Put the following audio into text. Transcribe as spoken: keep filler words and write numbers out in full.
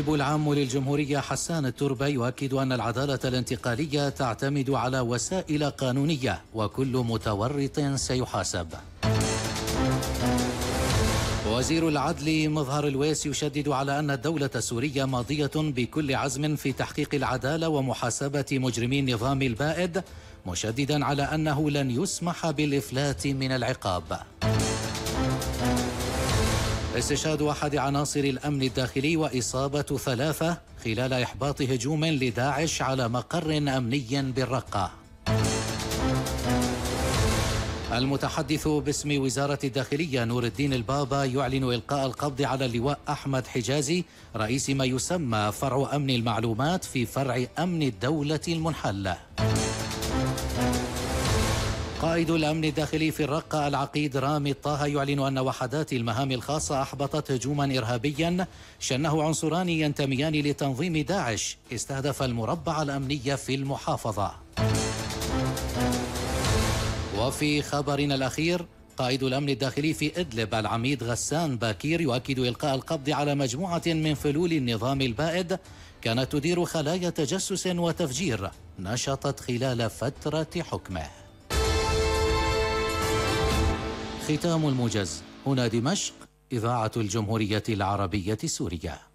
النائب العام للجمهورية حسان التربة يؤكد أن العدالة الانتقالية تعتمد على وسائل قانونية وكل متورط سيحاسب. وزير العدل مظهر الويس يشدد على أن الدولة السورية ماضية بكل عزم في تحقيق العدالة ومحاسبة مجرمي النظام البائد، مشددا على أنه لن يسمح بالإفلات من العقاب. استشهاد أحد عناصر الأمن الداخلي وإصابة ثلاثة خلال إحباط هجوم لداعش على مقر أمني بالرقة. المتحدث باسم وزارة الداخلية نور الدين البابا يعلن إلقاء القبض على اللواء أحمد حجازي رئيس ما يسمى فرع أمن المعلومات في فرع أمن الدولة المنحلة. قائد الأمن الداخلي في الرقة العقيد رامي الطه يعلن أن وحدات المهام الخاصة أحبطت هجوما إرهابيا شنه عنصران ينتميان لتنظيم داعش استهدف المربع الأمني في المحافظة. وفي خبرنا الأخير، قائد الأمن الداخلي في إدلب العميد غسان باكير يؤكد إلقاء القبض على مجموعة من فلول النظام البائد كانت تدير خلايا تجسس وتفجير نشطت خلال فترة حكمه. ختام الموجز. هنا دمشق، إذاعة الجمهورية العربية السورية.